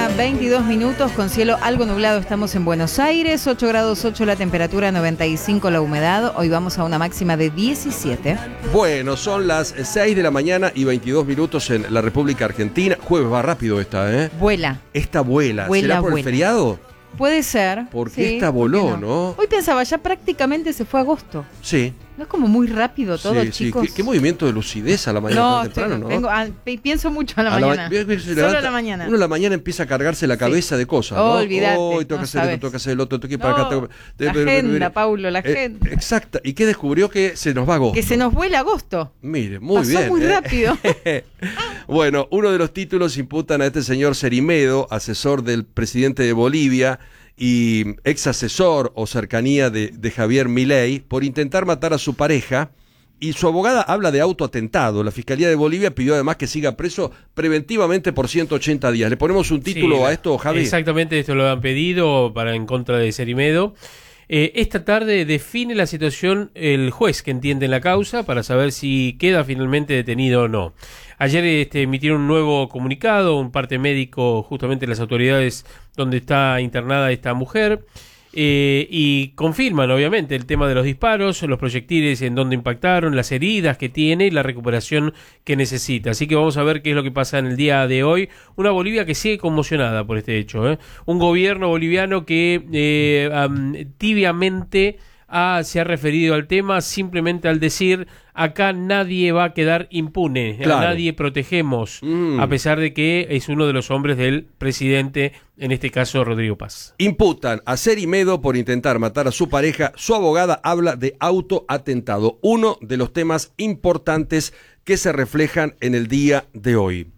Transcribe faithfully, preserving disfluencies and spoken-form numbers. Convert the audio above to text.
mañana, veintidós minutos, con cielo algo nublado. Estamos en Buenos Aires, ocho grados ocho la temperatura, noventa y cinco la humedad. Hoy vamos a una máxima de diecisiete. Bueno, son las seis de la mañana y veintidós minutos en la República Argentina. Jueves va rápido esta, ¿eh? Vuela. Esta vuela. Vuela, ¿Será por vuela. el feriado? Puede ser. Porque sí, esta voló, ¿por qué no? Hoy pensaba, ya prácticamente se fue agosto. Sí. ¿No es como muy rápido todo, sí, chicos? Sí. ¿Qué, qué movimiento de lucidez a la mañana No, tan temprano, estoy- ¿no? vengo a- pi- pienso mucho a la A la mañana. ma- ve- ve- se Solo levanta- a la mañana. Uno a la mañana empieza a cargarse la cabeza Sí. de cosas, Oh, ¿no? olvídate, Hoy tengo no que hacer sabes. esto, tengo que hacer el otro, tengo que ir No, para acá. tengo- la de- de- de- agenda, de- Paulo, la Eh, agenda. Exacto. ¿Y qué descubrió? Que se nos va agosto. Que se nos vuela agosto. Mire, muy Pasó bien. muy ¿eh? rápido. Bueno, uno de los títulos imputan a este señor Cerimedo, asesor del presidente de Bolivia y ex asesor o cercanía de, de Javier Milei, por intentar matar a su pareja. Y su abogada habla de autoatentado. La Fiscalía de Bolivia pidió además que siga preso preventivamente por ciento ochenta días. ¿Le ponemos un título Sí, a esto, Javi? Exactamente, esto lo han pedido para en contra de Cerimedo. Eh, esta tarde define la situación el juez que entiende la causa para saber si queda finalmente detenido o no. Ayer este, emitieron un nuevo comunicado, un parte médico justamente de las autoridades donde está internada esta mujer. Eh, y confirman obviamente el tema de los disparos, los proyectiles en donde impactaron, las heridas que tiene y la recuperación que necesita. Así que vamos a ver qué es lo que pasa en el día de hoy. Una Bolivia que sigue conmocionada por este hecho, ¿eh? Un gobierno boliviano que eh, um, tibiamente ha, se ha referido al tema simplemente al decir: acá nadie va a quedar impune, Claro. a nadie protegemos, Mm. a pesar de que es uno de los hombres del presidente, en este caso Rodrigo Paz. Imputan a Cerimedo por intentar matar a su pareja. Su abogada habla de autoatentado, uno de los temas importantes que se reflejan en el día de hoy.